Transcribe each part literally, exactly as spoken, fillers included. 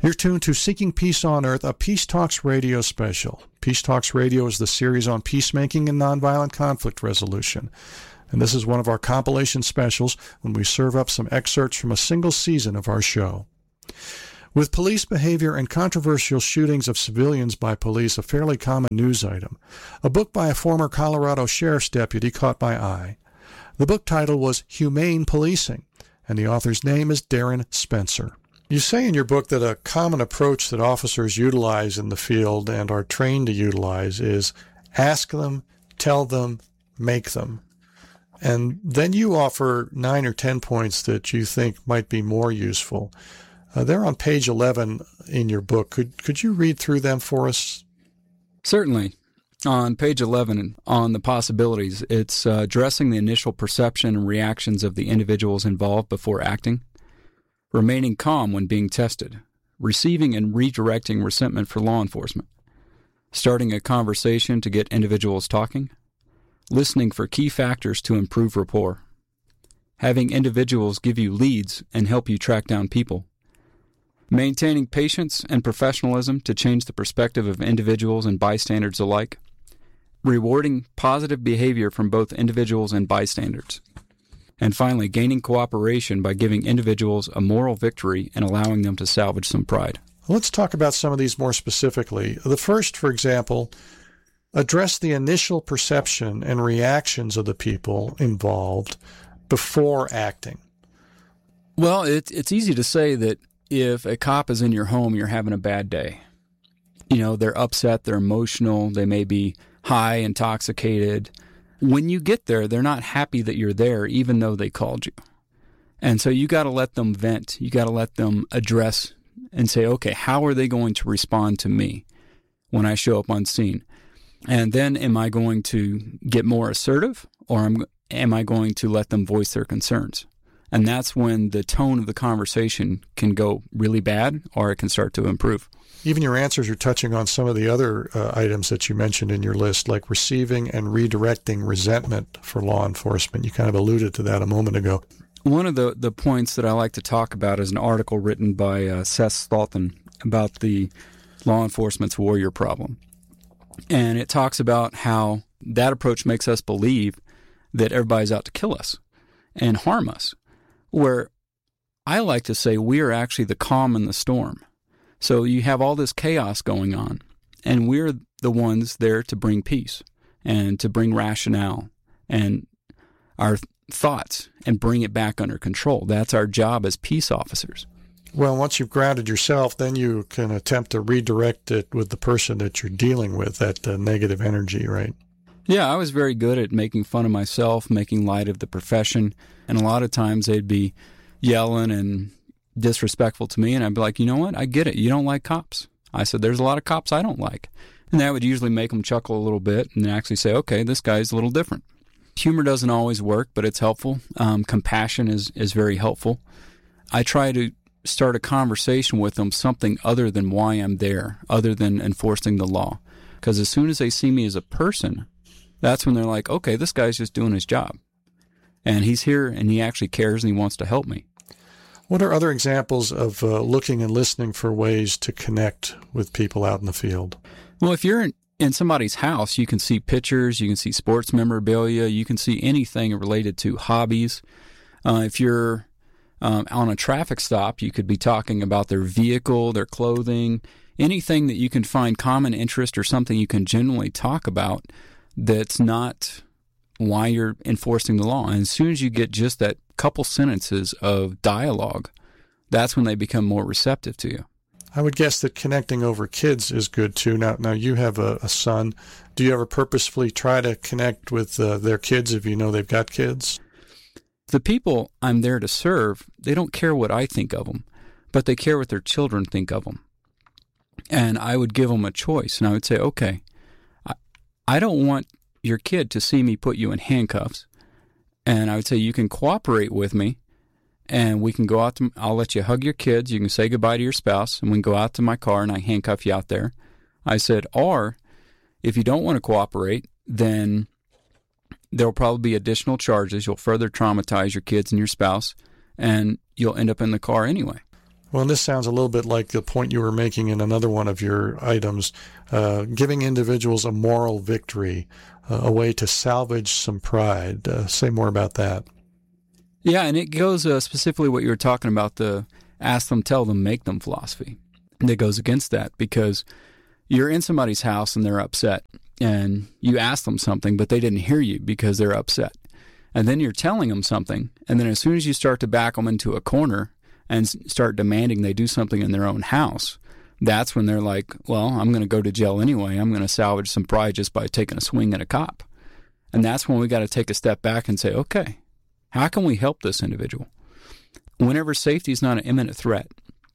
You're tuned to Seeking Peace on Earth, a Peace Talks radio special. Peace Talks Radio is the series on peacemaking and nonviolent conflict resolution. And this is one of our compilation specials when we serve up some excerpts from a single season of our show. With police behavior and controversial shootings of civilians by police a fairly common news item, a book by a former Colorado sheriff's deputy caught my eye. The book title was Humane Policing, and the author's name is Darren Spencer. You say in your book that a common approach that officers utilize in the field and are trained to utilize is ask them, tell them, make them. And then you offer nine or ten points that you think might be more useful. Uh, they're on page eleven in your book. Could could you read through them for us? Certainly. On page eleven, on the possibilities, it's uh, addressing the initial perception and reactions of the individuals involved before acting, remaining calm when being tested, receiving and redirecting resentment for law enforcement, starting a conversation to get individuals talking, listening for key factors to improve rapport, having individuals give you leads and help you track down people, maintaining patience and professionalism to change the perspective of individuals and bystanders alike, rewarding positive behavior from both individuals and bystanders, and finally, gaining cooperation by giving individuals a moral victory and allowing them to salvage some pride. Let's talk about some of these more specifically. The first, for example, address the initial perception and reactions of the people involved before acting. Well, it, it's easy to say that if a cop is in your home, you're having a bad day. You know, they're upset, they're emotional, they may be high, intoxicated. When you get there, they're not happy that you're there, even though they called you. And so you got to let them vent. You got to let them address and say, okay, how are they going to respond to me when I show up on scene? And then am I going to get more assertive, or am, am I going to let them voice their concerns? And that's when the tone of the conversation can go really bad, or it can start to improve. Even your answers are touching on some of the other uh, items that you mentioned in your list, like receiving and redirecting resentment for law enforcement. You kind of alluded to that a moment ago. One of the, the points that I like to talk about is an article written by uh, Seth Stolten about the law enforcement's warrior problem. And it talks about how that approach makes us believe that everybody's out to kill us and harm us, where I like to say we are actually the calm in the storm. So you have all this chaos going on, and we're the ones there to bring peace and to bring rationale and our thoughts and bring it back under control. That's our job as peace officers. Well, once you've grounded yourself, then you can attempt to redirect it with the person that you're dealing with, that uh, negative energy, right? Yeah, I was very good at making fun of myself, making light of the profession, and a lot of times they'd be yelling and disrespectful to me, and I'd be like, you know what, I get it, you don't like cops. I said, there's a lot of cops I don't like. And that would usually make them chuckle a little bit and actually say, okay, this guy's a little different. Humor doesn't always work, but it's helpful. Um, compassion is, is very helpful. I try to start a conversation with them, something other than why I'm there, other than enforcing the law. Because as soon as they see me as a person, that's when they're like, okay, this guy's just doing his job. And he's here and he actually cares and he wants to help me. What are other examples of uh, looking and listening for ways to connect with people out in the field? Well, if you're in, in somebody's house, you can see pictures, you can see sports memorabilia, you can see anything related to hobbies. Uh, if you're um, on a traffic stop, you could be talking about their vehicle, their clothing, anything that you can find common interest or something you can genuinely talk about that's not why you're enforcing the law. And as soon as you get just that couple sentences of dialogue, that's when they become more receptive to you. I would guess that connecting over kids is good too. Now, now you have a, a son. Do you ever purposefully try to connect with uh, their kids if you know they've got kids? The people I'm there to serve, they don't care what I think of them, but they care what their children think of them. And I would give them a choice, and I would say, okay, I, I don't want your kid to see me put you in handcuffs. And I would say, you can cooperate with me, and we can go out to, I'll let you hug your kids, you can say goodbye to your spouse, and we can go out to my car and I handcuff you out there. I said, or if you don't want to cooperate, then there'll probably be additional charges. You'll further traumatize your kids and your spouse, and you'll end up in the car anyway. Well, and this sounds a little bit like the point you were making in another one of your items, uh, giving individuals a moral victory, uh, a way to salvage some pride. Uh, say more about that. Yeah, and it goes uh, specifically what you were talking about, the ask them, tell them, make them philosophy. And it goes against that because you're in somebody's house and they're upset, and you ask them something, but they didn't hear you because they're upset. And then you're telling them something, and then as soon as you start to back them into a corner and start demanding they do something in their own house, that's when they're like, well, I'm going to go to jail anyway. I'm going to salvage some pride just by taking a swing at a cop. And that's when we got to take a step back and say, okay, how can we help this individual? Whenever safety is not an imminent threat,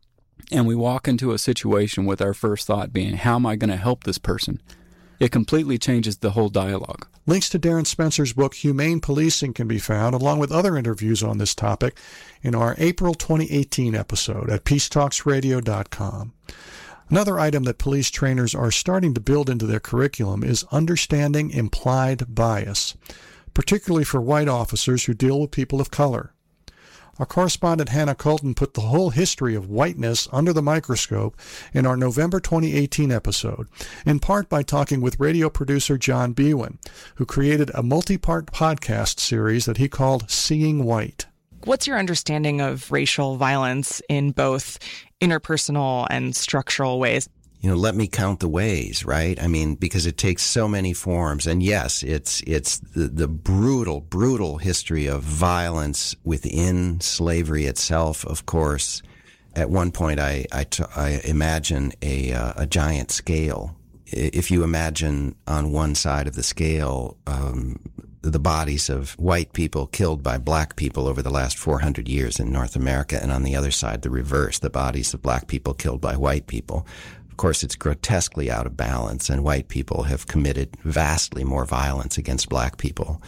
and we walk into a situation with our first thought being, how am I going to help this person? It completely changes the whole dialogue. Links to Darren Spencer's book, Humane Policing, can be found, along with other interviews on this topic, in our April twenty eighteen episode at peace talks radio dot com. Another item that police trainers are starting to build into their curriculum is understanding implied bias, particularly for white officers who deal with people of color. Our correspondent Hannah Colton put the whole history of whiteness under the microscope in our November twenty eighteen episode, in part by talking with radio producer John Biewen, who created a multi-part podcast series that he called Seeing White. What's your understanding of racial violence in both interpersonal and structural ways? You know, let me count the ways, right? I mean, because it takes so many forms. And yes, it's it's the, the brutal, brutal history of violence within slavery itself, of course. At one point, I, I, t- I imagine a, uh, a giant scale. If you imagine on one side of the scale um, the bodies of white people killed by black people over the last four hundred years in North America, and on the other side, the reverse, the bodies of black people killed by white people. Of course, it's grotesquely out of balance, and white people have committed vastly more violence against black people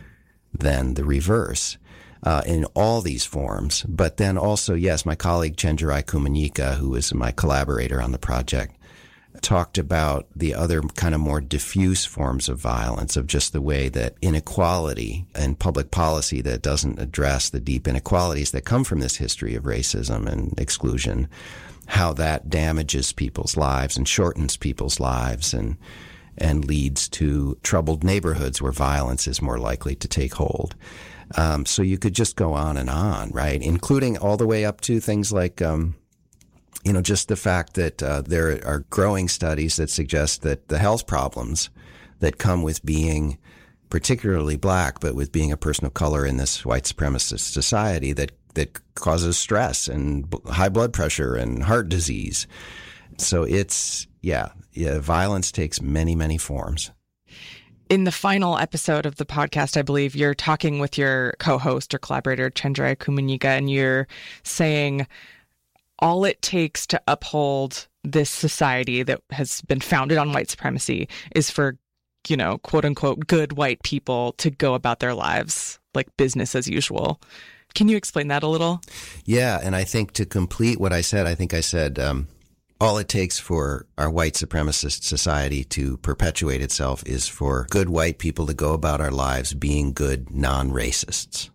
than the reverse uh, in all these forms. But then also, yes, my colleague Chenjerai Kumanyika, who is my collaborator on the project, talked about the other kind of more diffuse forms of violence, of just the way that inequality and public policy that doesn't address the deep inequalities that come from this history of racism and exclusion, how that damages people's lives and shortens people's lives and and leads to troubled neighborhoods where violence is more likely to take hold. Um, so you could just go on and on, right? Including all the way up to things like, um, you know, just the fact that uh, there are growing studies that suggest that the health problems that come with being particularly black, but with being a person of color in this white supremacist society, that that causes stress and high blood pressure and heart disease. So it's, yeah, yeah, violence takes many, many forms. In the final episode of the podcast, I believe you're talking with your co-host or collaborator, Chenjerai Kumanyika, and you're saying all it takes to uphold this society that has been founded on white supremacy is for, you know, quote unquote, good white people to go about their lives like business as usual. Can you explain that a little? Yeah, and I think to complete what I said, I think I said um, all it takes for our white supremacist society to perpetuate itself is for good white people to go about our lives being good non-racists.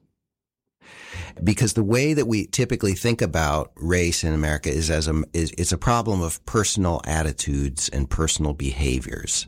Because the way that we typically think about race in America is as a is it's a problem of personal attitudes and personal behaviors.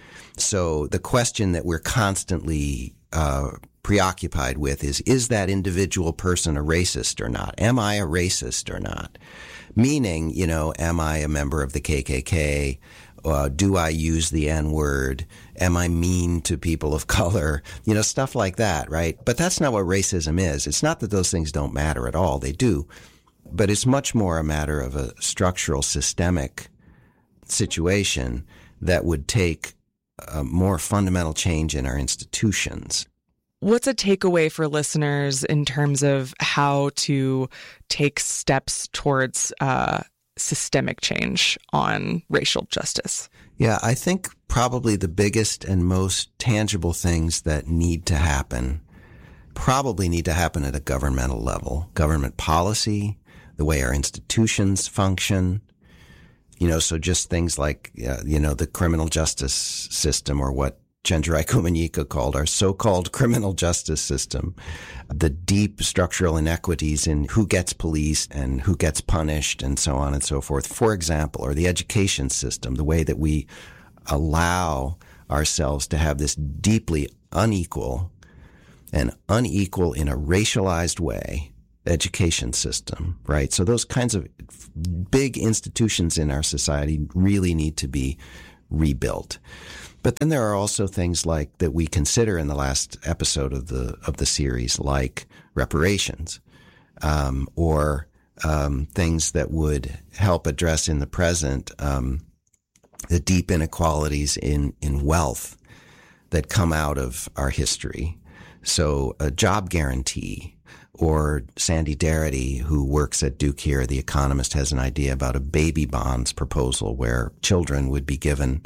So the question that we're constantly uh, preoccupied with is, is that individual person a racist or not? Am I a racist or not? Meaning, you know, am I a member of the K K K? Uh, do I use the N-word? Am I mean to people of color? You know, stuff like that, right? But that's not what racism is. It's not that those things don't matter at all. They do. But it's much more a matter of a structural, systemic situation that would take a more fundamental change in our institutions. What's a takeaway for listeners in terms of how to take steps towards uh, systemic change on racial justice? Yeah, I think probably the biggest and most tangible things that need to happen probably need to happen at a governmental level. Government policy, the way our institutions function, you know, so just things like, uh, you know, the criminal justice system or what Chenjerai Kumanyika called our so-called criminal justice system, the deep structural inequities in who gets policed and who gets punished and so on and so forth, for example, or the education system, the way that we allow ourselves to have this deeply unequal and unequal in a racialized way education system, right? So those kinds of big institutions in our society really need to be rebuilt. But then there are also things like that we consider in the last episode of the of the series, like reparations, um, or um, things that would help address in the present um, the deep inequalities in in wealth that come out of our history. So a job guarantee, or Sandy Darity, who works at Duke here, the economist, has an idea about a baby bonds proposal where children would be given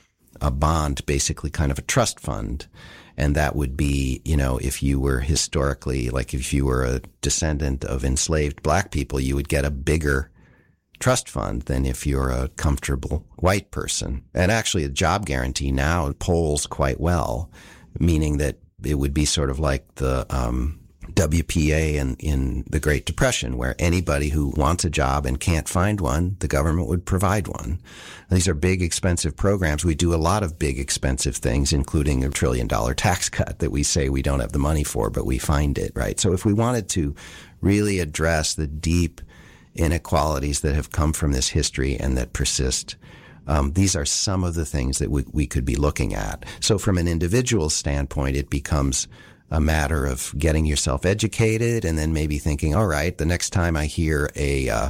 a bond, basically kind of a trust fund. And that would be, you know, if you were historically, like if you were a descendant of enslaved black people, you would get a bigger trust fund than if you're a comfortable white person. And actually a job guarantee now polls quite well, meaning that it would be sort of like the um, W P A in, in the Great Depression, where anybody who wants a job and can't find one, the government would provide one. These are big, expensive programs. We do a lot of big, expensive things, including a trillion dollar tax cut that we say we don't have the money for, but we find it, right? So if we wanted to really address the deep inequalities that have come from this history and that persist, um, these are some of the things that we, we could be looking at. So from an individual standpoint, it becomes a matter of getting yourself educated and then maybe thinking, all right, the next time I hear a, uh,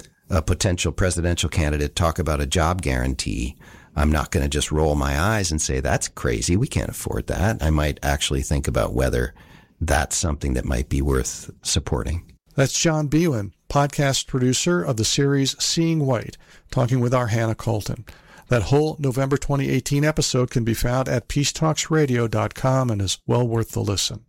a potential presidential candidate talk about a job guarantee, I'm not going to just roll my eyes and say, that's crazy. We can't afford that. I might actually think about whether that's something that might be worth supporting. That's John Biewen, podcast producer of the series Seeing White, talking with our Hannah Colton. That whole November twenty eighteen episode can be found at peace talks radio dot com and is well worth the listen.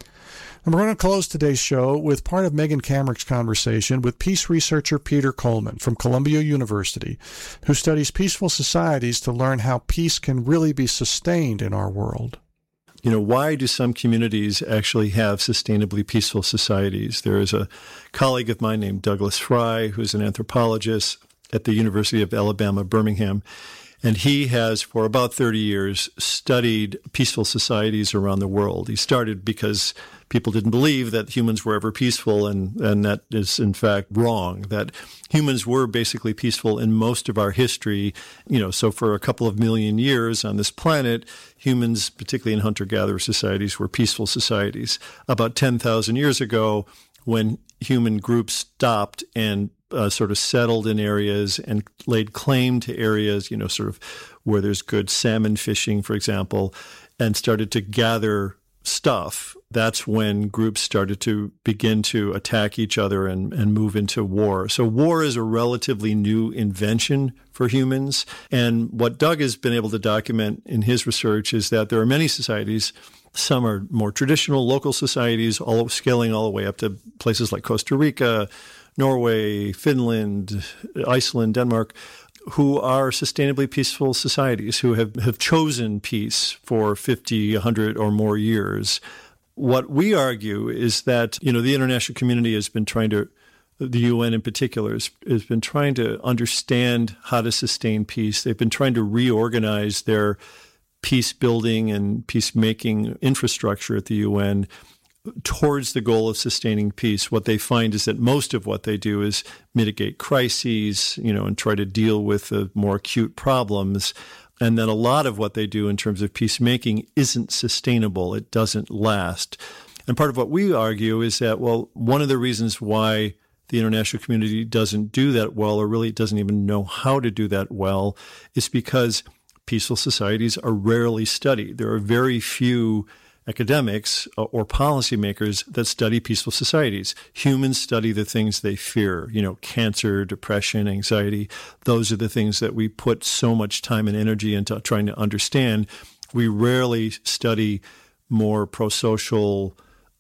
And we're going to close today's show with part of Megan Kamerick's conversation with peace researcher Peter Coleman from Columbia University, who studies peaceful societies to learn how peace can really be sustained in our world. You know, why do some communities actually have sustainably peaceful societies? There is a colleague of mine named Douglas Fry, who's an anthropologist at the University of Alabama, Birmingham, and he has, for about thirty years, studied peaceful societies around the world. He started because people didn't believe that humans were ever peaceful, and, and that is, in fact, wrong, that humans were basically peaceful in most of our history. You know, so for a couple of million years on this planet, humans, particularly in hunter-gatherer societies, were peaceful societies. About ten thousand years ago, when human groups stopped and uh, sort of settled in areas and laid claim to areas, you know, sort of where there's good salmon fishing, for example, and started to gather stuff, that's when groups started to begin to attack each other and, and move into war. So war is a relatively new invention for humans. And what Doug has been able to document in his research is that there are many societies. Some are more traditional local societies, all scaling all the way up to places like Costa Rica, Norway, Finland, Iceland, Denmark, who are sustainably peaceful societies, who have, have chosen peace for fifty, one hundred or more years. What we argue is that, you know, the international community has been trying to, the U N in particular, has, has been trying to understand how to sustain peace. They've been trying to reorganize their peace building and peacemaking infrastructure at the U N towards the goal of sustaining peace. What they find is that most of what they do is mitigate crises, you know, and try to deal with the more acute problems. And then a lot of what they do in terms of peacemaking isn't sustainable. It doesn't last. And part of what we argue is that, well, one of the reasons why the international community doesn't do that well, or really doesn't even know how to do that well, is because peaceful societies are rarely studied. There are very few academics or policymakers that study peaceful societies. Humans study the things they fear, you know, cancer, depression, anxiety. Those are the things that we put so much time and energy into trying to understand. We rarely study more pro-social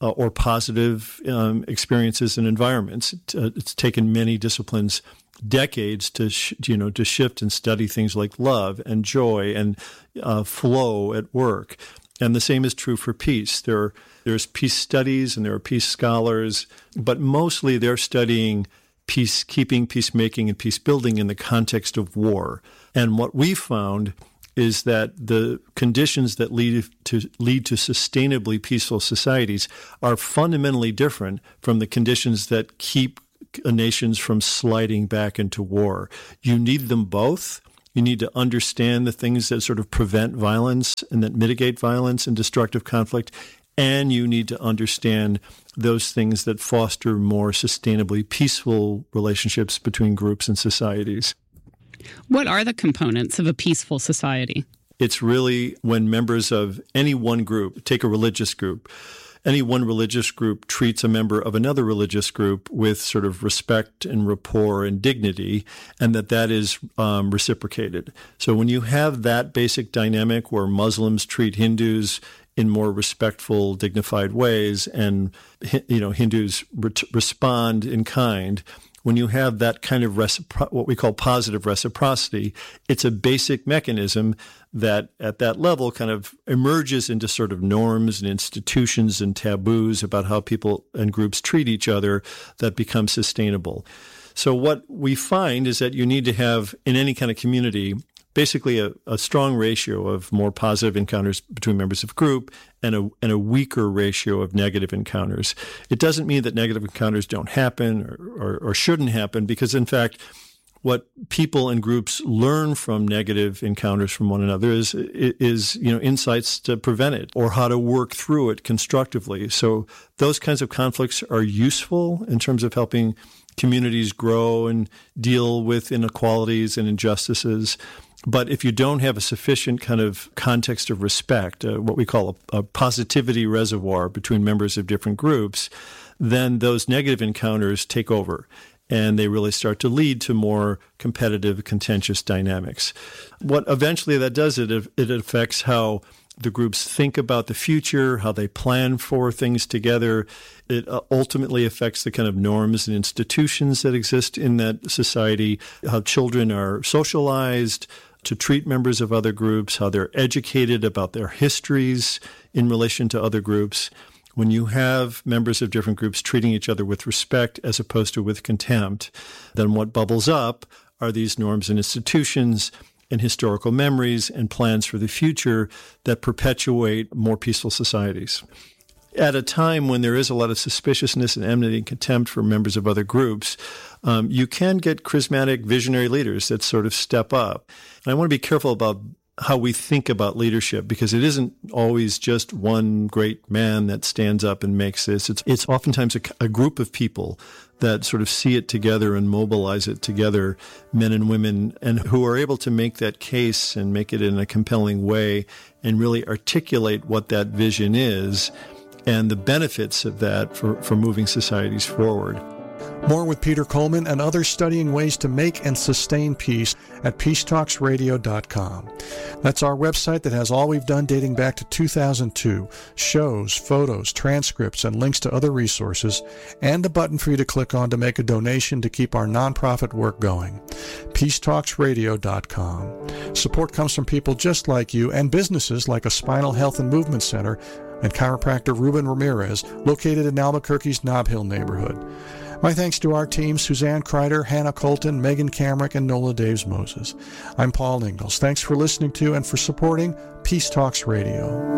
uh, or positive um, experiences and environments. It, uh, it's taken many disciplines decades to sh- you know to shift and study things like love and joy and uh, flow at work. And the same is true for peace. There are, there's peace studies and there are peace scholars, but mostly they're studying peacekeeping, peacemaking, and peace building in the context of war. And what we found is that the conditions that lead to lead to sustainably peaceful societies are fundamentally different from the conditions that keep nations from sliding back into war. You need them both. You need to understand the things that sort of prevent violence and that mitigate violence and destructive conflict. And you need to understand those things that foster more sustainably peaceful relationships between groups and societies. What are the components of a peaceful society? It's really when members of any one group, take a religious group, any one religious group treats a member of another religious group with sort of respect and rapport and dignity, and that that is um, reciprocated. So when you have that basic dynamic where Muslims treat Hindus in more respectful, dignified ways, and you know Hindus re- respond in kind, when you have that kind of recipro- what we call positive reciprocity, it's a basic mechanism that at that level kind of emerges into sort of norms and institutions and taboos about how people and groups treat each other that become sustainable. So what we find is that you need to have, in any kind of community, basically a, a strong ratio of more positive encounters between members of a group and a, and a weaker ratio of negative encounters. It doesn't mean that negative encounters don't happen or, or, or shouldn't happen, because in fact, what people and groups learn from negative encounters from one another is, is, you know, insights to prevent it or how to work through it constructively. So those kinds of conflicts are useful in terms of helping communities grow and deal with inequalities and injustices. But if you don't have a sufficient kind of context of respect, uh, what we call a, a positivity reservoir between members of different groups, then those negative encounters take over. And they really start to lead to more competitive, contentious dynamics. What eventually that does, it it affects how the groups think about the future, how they plan for things together. It ultimately affects the kind of norms and institutions that exist in that society, how children are socialized to treat members of other groups, how they're educated about their histories in relation to other groups. When you have members of different groups treating each other with respect as opposed to with contempt, then what bubbles up are these norms and institutions and historical memories and plans for the future that perpetuate more peaceful societies. At a time when there is a lot of suspiciousness and enmity and contempt for members of other groups, um, you can get charismatic, visionary leaders that sort of step up. And I want to be careful about how we think about leadership, because it isn't always just one great man that stands up and makes this. It's it's oftentimes a, a group of people that sort of see it together and mobilize it together, men and women, and who are able to make that case and make it in a compelling way and really articulate what that vision is and the benefits of that for, for moving societies forward. More with Peter Coleman and others studying ways to make and sustain peace at peace talks radio dot com. That's our website that has all we've done dating back to two thousand two, shows, photos, transcripts, and links to other resources, and a button for you to click on to make a donation to keep our nonprofit work going. peace talks radio dot com. Support comes from people just like you and businesses like a Spinal Health and Movement Center and chiropractor Ruben Ramirez, located in Albuquerque's Nob Hill neighborhood. My thanks to our team, Suzanne Kreider, Hannah Colton, Megan Kamrick, and Nola Daves Moses. I'm Paul Ingalls. Thanks for listening to and for supporting Peace Talks Radio.